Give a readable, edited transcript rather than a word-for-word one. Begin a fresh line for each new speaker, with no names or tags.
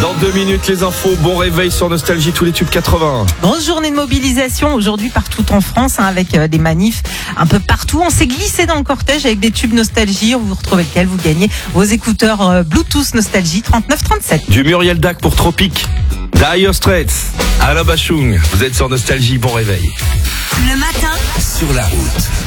Dans 2 minutes, les infos. Bon réveil sur Nostalgie, tous les tubes 80.
Grosse journée de mobilisation aujourd'hui partout en France, avec des manifs un peu partout. On s'est glissé dans le cortège avec des tubes Nostalgie. Vous retrouvez lequel? Vous gagnez vos écouteurs Bluetooth Nostalgie 3937.
Du Muriel Dac pour Tropique. Dire Straits. Alain Bachung. Vous êtes sur Nostalgie, bon réveil.
Le matin,
Sur la route.